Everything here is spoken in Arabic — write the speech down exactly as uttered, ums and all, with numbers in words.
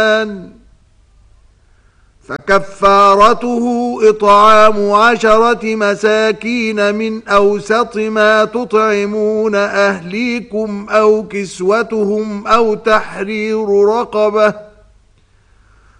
فكفارته إطعام عشرة مساكين من أوسط ما تطعمون أهليكم أو كسوتهم أو تحرير رقبة